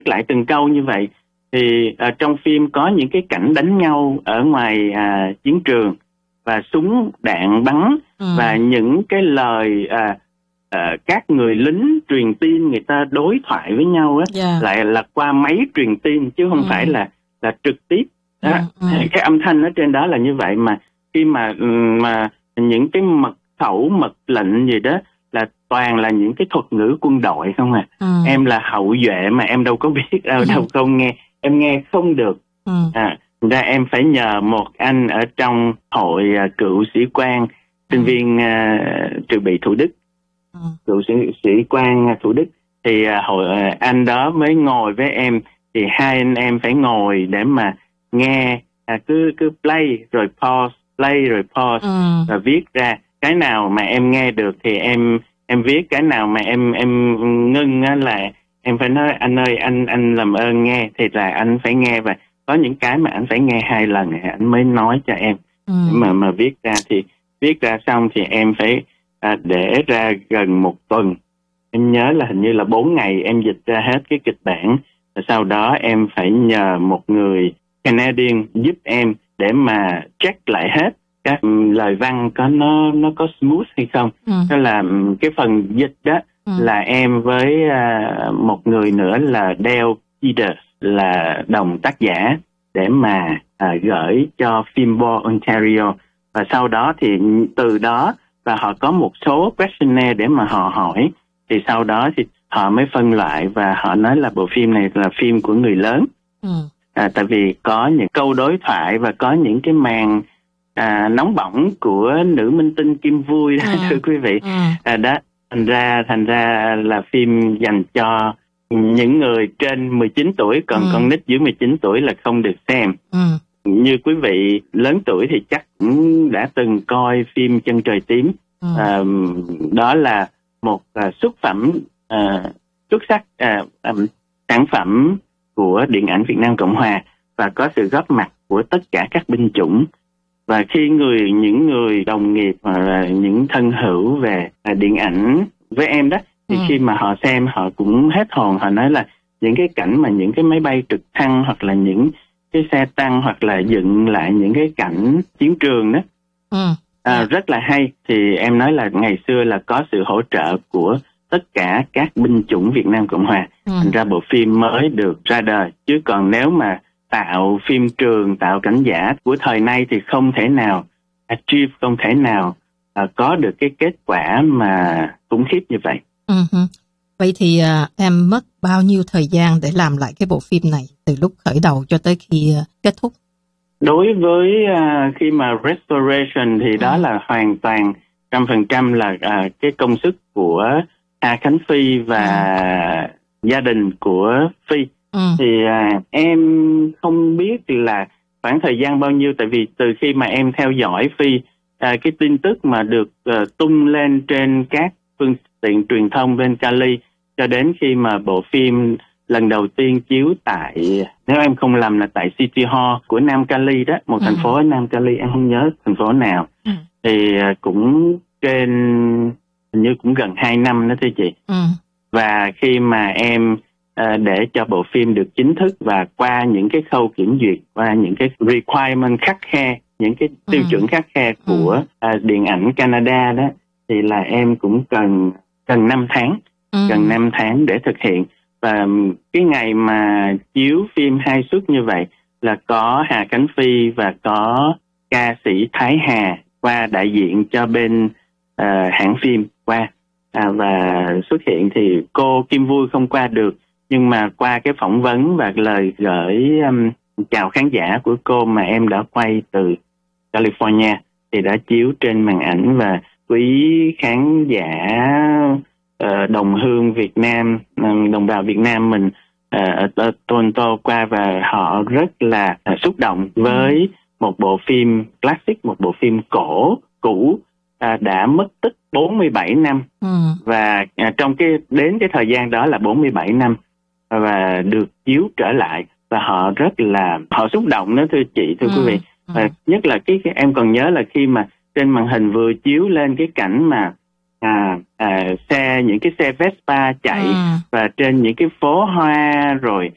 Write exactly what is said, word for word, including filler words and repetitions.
lại từng câu như vậy. Thì à, trong phim có những cái cảnh đánh nhau ở ngoài à, chiến trường và súng đạn bắn, ừ. và những cái lời à, à, các người lính truyền tin, người ta đối thoại với nhau á, yeah. lại là qua máy truyền tin chứ không ừ. phải là là trực tiếp. Đó. Ừ, ừ. Cái âm thanh ở trên đó là như vậy, mà khi mà mà những cái mật khẩu, mật lệnh gì đó là toàn là những cái thuật ngữ quân đội không à. Ừ. Em là hậu duệ mà em đâu có biết đâu, ừ. đâu không nghe, em nghe không được. Ừ. À, ra em phải nhờ một anh ở trong hội uh, cựu sĩ quan sinh ừ. viên uh, dự bị Thủ Đức, ừ. cựu sĩ, sĩ quan Thủ Đức, thì uh, hội uh, anh đó mới ngồi với em, thì hai anh em phải ngồi để mà nghe, à, cứ cứ play rồi pause, play rồi pause, ừ. và viết ra cái nào mà em nghe được thì em em viết, cái nào mà em em ngưng á là em phải nói anh ơi anh anh làm ơn nghe, thì là anh phải nghe, và có những cái mà anh phải nghe hai lần anh mới nói cho em, ừ. mà mà viết ra. Thì viết ra xong thì em phải à, để ra gần một tuần, em nhớ là hình như là bốn ngày em dịch ra hết cái kịch bản. Và sau đó em phải nhờ một người Canadian giúp em để mà check lại hết các lời văn có nó nó có smooth hay không. Ừ. Đó là cái phần dịch đó, ừ. là em với uh, một người nữa là Dale Peters, là đồng tác giả, để mà uh, gửi cho Filmboard Ontario. Và sau đó thì từ đó, và họ có một số questionnaire để mà họ hỏi, thì sau đó thì họ mới phân loại và họ nói là bộ phim này là phim của người lớn. Ừ. À, tại vì có những câu đối thoại và có những cái màn à, nóng bỏng của nữ minh tinh Kim Vui đó, ừ. thưa quý vị. Ừ. À, đó thành ra thành ra là phim dành cho những người trên mười chín tuổi, còn ừ. con nít dưới mười chín tuổi là không được xem. Ừ. Như quý vị lớn tuổi thì chắc cũng đã từng coi phim Chân Trời Tím. Ừ. À, đó là một à, xuất phẩm à, xuất sắc, à, à, sản phẩm của điện ảnh Việt Nam Cộng Hòa, và có sự góp mặt của tất cả các binh chủng. Và khi người những người đồng nghiệp hoặc là những thân hữu về à, điện ảnh với em đó, thì ừ. khi mà họ xem họ cũng hết hồn. Họ nói là những cái cảnh mà những cái máy bay trực thăng hoặc là những cái xe tăng hoặc là dựng lại những cái cảnh chiến trường đó, ừ. à, rất là hay. Thì em nói là ngày xưa là có sự hỗ trợ của tất cả các binh chủng Việt Nam Cộng Hòa, ừ. thành ra bộ phim mới được ra đời. Chứ còn nếu mà tạo phim trường, tạo cảnh giả của thời nay thì không thể nào achieve, không thể nào uh, có được cái kết quả mà khủng khiếp như vậy. Uh-huh. Vậy thì uh, em mất bao nhiêu thời gian để làm lại cái bộ phim này, từ lúc khởi đầu cho tới khi uh, kết thúc? Đối với uh, khi mà restoration thì uh-huh. đó là hoàn toàn trăm phần trăm là uh, cái công sức của Hà Khánh Phi và uh-huh. gia đình của Phi. Ừ. Thì à, em không biết là khoảng thời gian bao nhiêu, tại vì từ khi mà em theo dõi Phi, à, cái tin tức mà được à, tung lên trên các phương tiện truyền thông bên Cali, cho đến khi mà bộ phim lần đầu tiên chiếu tại, nếu em không lầm là tại City Hall của Nam Cali đó, một ừ. thành phố ở Nam Cali, em không nhớ thành phố nào, ừ. thì à, cũng trên, hình như cũng gần hai năm đó thưa chị. Ừ. Và khi mà em À, để cho bộ phim được chính thức và qua những cái khâu kiểm duyệt, qua những cái requirement khắt khe, những cái tiêu ừ. chuẩn khắt khe của ừ. à, điện ảnh Canada đó, thì là em cũng cần cần năm tháng, ừ. cần năm tháng để thực hiện. Và cái ngày mà chiếu phim hai suất như vậy là có Hà Khánh Phi và có ca sĩ Thái Hà qua đại diện cho bên uh, hãng phim qua, à, và xuất hiện. Thì cô Kim Vui không qua được, nhưng mà qua cái phỏng vấn và lời gửi um, chào khán giả của cô mà em đã quay từ California thì đã chiếu trên màn ảnh, và quý khán giả uh, đồng hương Việt Nam, đồng bào Việt Nam mình uh, ở Toronto qua, và họ rất là uh, xúc động với một bộ phim classic, một bộ phim cổ cũ uh, đã mất tích bốn mươi bảy năm, ừ. và uh, trong cái đến cái thời gian đó là bốn mươi bảy năm và được chiếu trở lại, và họ rất là họ xúc động đó thưa chị, thưa ừ, quý vị. Ừ. Và nhất là cái, cái em còn nhớ là khi mà trên màn hình vừa chiếu lên cái cảnh mà à, à, xe những cái xe Vespa chạy, ừ. và trên những cái phố hoa rồi